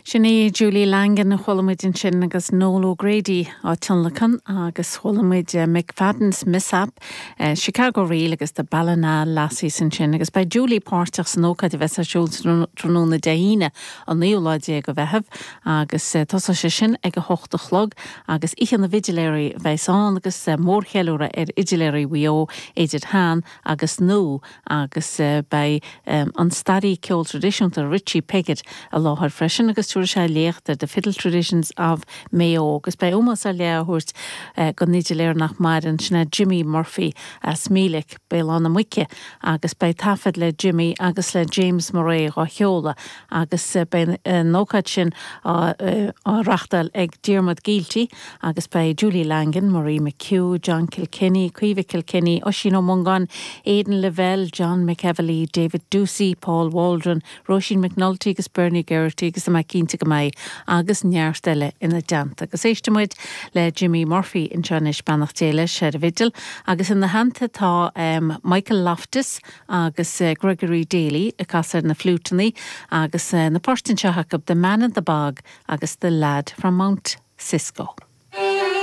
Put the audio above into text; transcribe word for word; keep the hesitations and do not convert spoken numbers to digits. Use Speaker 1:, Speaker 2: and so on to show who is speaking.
Speaker 1: Sinné Julie Langan na cholamid sin agus Noel O'Grady á Tunlacan agus cholamid uh, McFadden's Mishap uh, Chicago Rail agus de Ballina Lassie sin sin agus bei Julie Portach san óca de Vesa Schultz tróna daíine an néoláide go bheitheh agus uh, tosa sé sin ag a hochta chlog agus ich an na vigiléirí bheitán agus uh, mórcheúra ar igiléirí wio éidir hán agus nó agus uh, bei um, an stadi ceol tradiisiúnta Richie Peggett a láthar freisin agus túair sé léachtar the Fiddle Traditions of Mayo agus bei ómas a léahúirt uh, go níidir léir nach maidin sinna Jimmy Murphy a smílik bei lána muice agus bei tafad le Jimmy agus le James Murray á cheola agus uh, bei uh, nócad sin á uh, uh, rachtal ag Diarmid Gilty agus bei Julie Langan, Marie McHugh, John Kilkenny, Cuive Kilkenny, Oisin O'Mungan, Aidan Lavelle, John McEvely, David Ducey, Paul Waldron, Roisin McNulty agus Bernie Geraghty agus a cínta go mai agus nearstelle ina deanta. Agus éistemuid le Jimmy Murphy in Jonis Banachtéile sé vidal agus in na hanta tá um, Michael Loftus agus uh, Gregory Daly a casar na flútaní agus uh, na Portin Shahakab, the man in the bog agus the lad from Mount Cisco.